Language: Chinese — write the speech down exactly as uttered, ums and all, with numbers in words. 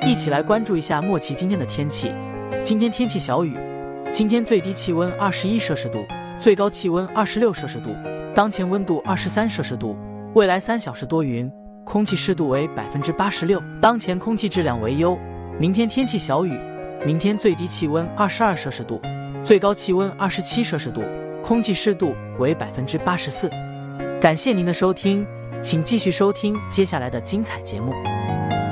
一起来关注一下莫奇今天的天气。今天天气小雨，今天最低气温二十一摄氏度，最高气温二十六摄氏度，当前温度二十三摄氏度。未来三小时多云，空气湿度为百分之八十六，当前空气质量为优。明天天气小雨，明天最低气温二十二摄氏度，最高气温二十七摄氏度，空气湿度为百分之八十四。感谢您的收听，请继续收听接下来的精彩节目。